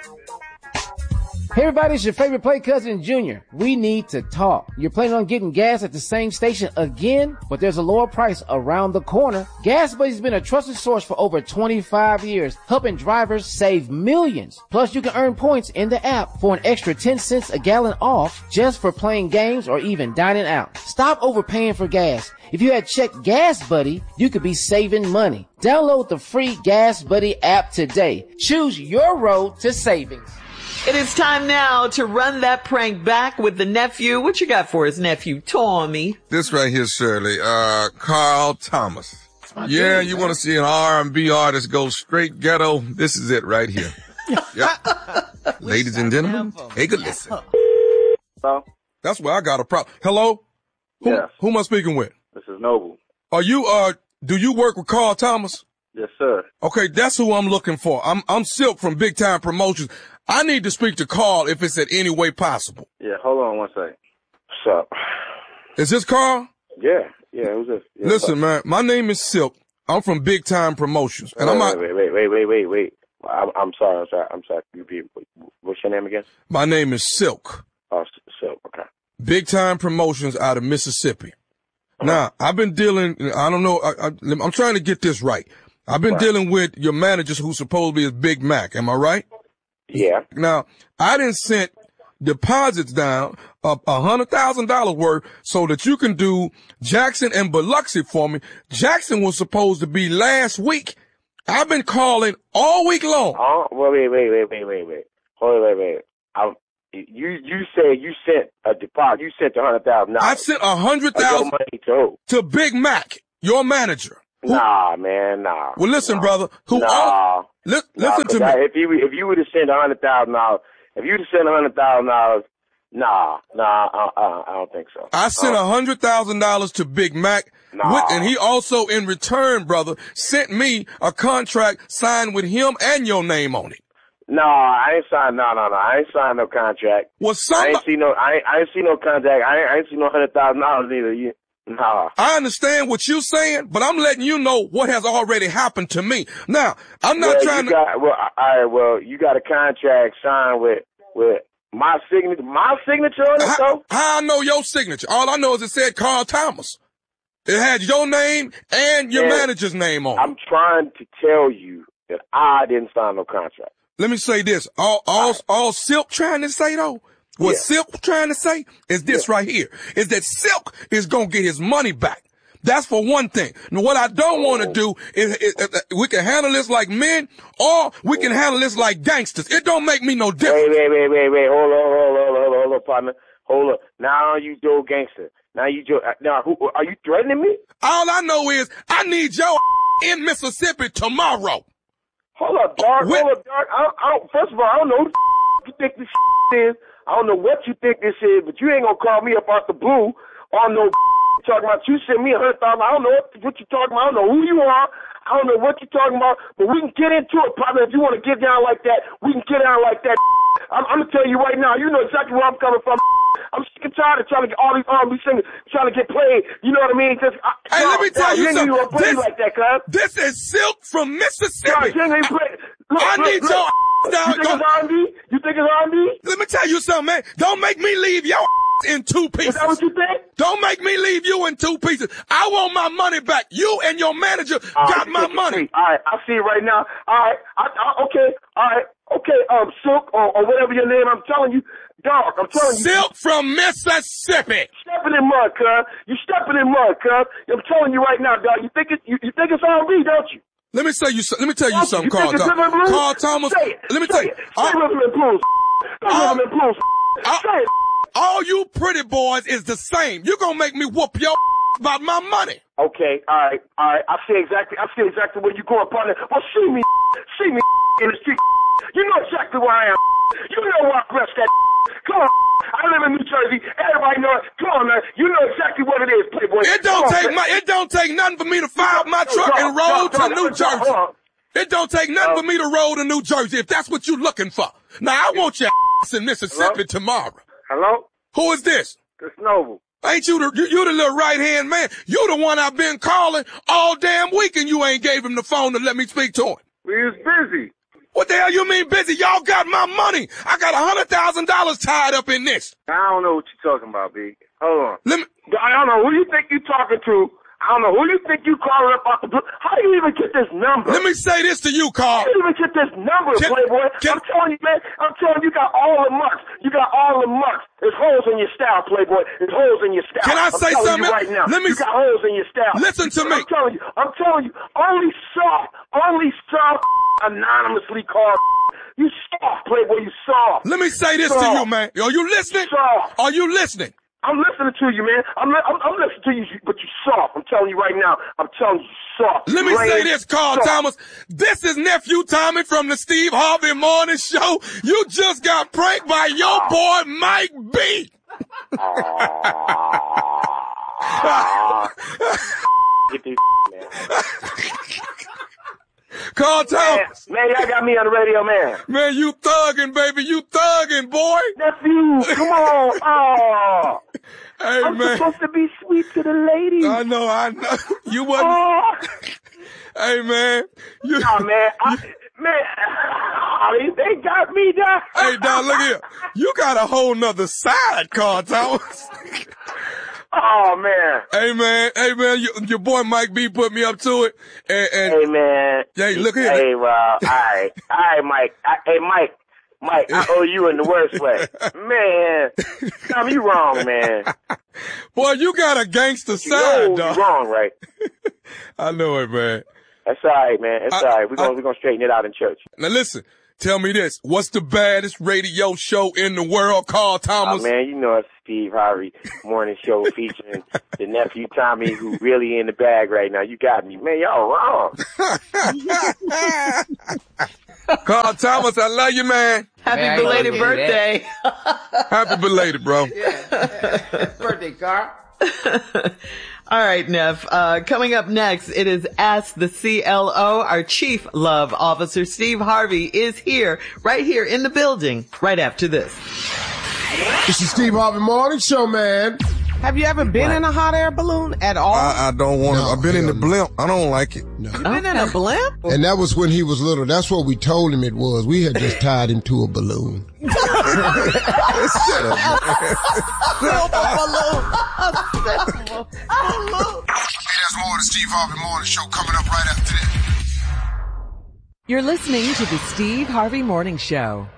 Hey everybody, it's your favorite play cousin Junior. We need to talk. You're planning on getting gas at the same station again, but there's a lower price around the corner. Gas Buddy's been a trusted source for over 25 years, helping drivers save millions. Plus, you can earn points in the app for an extra 10 cents a gallon off just for playing games or even dining out. Stop overpaying for gas. If you had checked Gas Buddy, you could be saving money. Download the free Gas Buddy app today. Choose your road to savings. It is time now to run that prank back with the nephew. What you got for us, nephew Tommy? This right here, Shirley. Carl Thomas. Yeah, you want to see an R&B artist go straight ghetto? This is it right here. Yep. Ladies and gentlemen, take a listen. Hello? That's where I got a problem. Hello? Yes. Who am I speaking with? This is Noble. Are you, do you work with Carl Thomas? Yes, sir. Okay, that's who I'm looking for. I'm Silk from Big Time Promotions. I need to speak to Carl if it's at any way possible. Yeah, hold on one second. What's up? Is this Carl? Yeah, who's this? Yeah, listen, man, my name is Silk. I'm from Big Time Promotions. And wait. I'm sorry. You repeat. What's your name again? My name is Silk. Oh, Silk, okay. Big Time Promotions out of Mississippi. Now, I've been dealing, I don't know, I'm trying to get this right. I've been dealing with your managers who supposedly is Big Mac. Am I right? Yeah. Now, I done sent deposits down of $100,000 worth so that you can do Jackson and Biloxi for me. Jackson was supposed to be last week. I've been calling all week long. Oh, well, wait. Hold on, wait. You said you sent a deposit. You sent $100,000. I sent $100,000 to Big Mac, your manager. Nah, man, nah. Well, listen, brother. Listen to me. If you would have sent $100,000, I don't think so. I sent $100,000 to Big Mac, and he also, in return, brother, sent me a contract signed with him and your name on it. No, I ain't signed. No. I ain't signed no contract. Well, I ain't see no contract. I ain't see no $100,000 either. No. I understand what you're saying, but I'm letting you know what has already happened to me. Now, I'm not trying to. You got a contract signed with my signature. My signature on it, though. How I know your signature? All I know is it said Carl Thomas. It had your name and your manager's name on it. I'm trying to tell you that I didn't sign no contract. Let me say this. All Silk trying to say, though, what Silk trying to say is this right here, is that Silk is going to get his money back. That's for one thing. Now, what I don't want to do is we can handle this like men, or we can handle this like gangsters. It don't make me no difference. Wait. Hold on, partner. Hold up. Now you Joe gangster. Now who are you threatening me? All I know is I need your in Mississippi tomorrow. Hold up, Dark. First of all, I don't know who you think this is. I don't know what you think this is, but you ain't gonna call me up out the blue on no talking about you send me $100,000. I don't know what you're talking about. I don't know who you are. I don't know what you're talking about, but we can get into it, partner. If you want to get down like that, we can get down like that. I'm gonna tell you right now, you know exactly where I'm coming from. I'm sick and tired of trying to get all these R&B singers trying to get played. You know what I mean? Hey, let me tell you something. Like that, cuz. This is Silk from Mississippi. I need your down. You think it's R&B? Let me tell you something, man. Don't make me leave your in two pieces. Is that what you think? Don't make me leave you in two pieces. I want my money back. You and your manager got my money. All right, I see it right now. All right, okay. All right, okay. Silk or whatever your name. I'm telling you, dog. I'm telling you. Silk from Mississippi. Stepping in mud, cuz. You stepping in mud, cuz. I'm telling you right now, dog. You think it's R&B, don't you? Let me tell you something, Carl Thomas. Carl Thomas. Let me tell you. Say Riverman Blues. Riverman Blues. Say it. All you pretty boys is the same. You're gonna make me whoop your about my money. Okay, all right. I see exactly where you're going, partner. Well, see me in the street. You know exactly where I am. You know where I rest that. Come on. I live in New Jersey. Everybody knows. Come on, man. You know exactly what it is, Playboy. It don't take nothing for me to fire up my truck and roll to New Jersey. It don't take nothing for me to roll to New Jersey if that's what you're looking for. Now, I want your in Mississippi tomorrow. Hello? Who is this? It's Noble. Ain't you the little right-hand man? You the one I've been calling all damn week and you ain't gave him the phone to let me speak to him. We was busy. What the hell you mean busy? Y'all got my money. I got $100,000 tied up in this. I don't know what you're talking about, B. Hold on. Let me. I don't know who you think you're talking to. I don't know who you think you calling up out the blue. How do you even get this number? Let me say this to you, Carl. How do you even get this number, Playboy? I'm telling you, man. I'm telling you, you got all the mucks. You got all the mucks. There's holes in your style, Playboy. There's holes in your style. Can I say something right now? Let me. You got holes in your style. Listen to me. I'm telling you. Only soft, anonymously called. You soft, Playboy. You soft. Let me say this to you, man. Are you listening? Soft. Are you listening? I'm listening to you, man. I'm listening to you, but you soft. I'm telling you right now. I'm telling you, soft. Let me say this, Carl Thomas. This is Nephew Tommy from the Steve Harvey Morning Show. You just got pranked by your boy, Mike B. Get this, man. Carl Thomas. Man, y'all got me on the radio, man. Man, you thugging, baby. You thugging, boy. Nephew, come on. Oh. Hey, I'm man. supposed to be sweet to the ladies. I know. You wasn't. Oh. Hey, man. Nah, man. They got me down. Hey, Don, look here. You got a whole nother side, Carl Thomas. Oh, man. Hey, man, your boy Mike B put me up to it. And hey, man. Hey, look here. Hey, well, all right, Mike. Mike, I owe you in the worst way. Man, Tom, you wrong, man. Boy, you got a gangster side, dog. You wrong, right? I know it, man. That's all right, man. It's all right. We're gonna straighten it out in church. Now, listen. Tell me this. What's the baddest radio show in the world, Carl Thomas? Oh, man, you know it's Steve Harvey Morning Show featuring the nephew Tommy, who really in the bag right now. You got me. Man, y'all wrong. Carl Thomas, I love you, man. Happy belated birthday. Happy belated, bro. Yeah. Birthday, Carl. All right, Neff. Coming up next, it is Ask the CLO. Our Chief Love Officer, Steve Harvey, is here, right here in the building, right after this. This is Steve Harvey Morning Show, man. Have you ever been in a hot air balloon at all? I don't want to. No, I've been in the blimp. I don't like it. No. You been in a blimp? And that was when he was little. That's what we told him it was. We had just tied him to a balloon. Shut up, man. Hey, there's more of the Steve Harvey Morning Show coming up right after this. You're listening to the Steve Harvey Morning Show.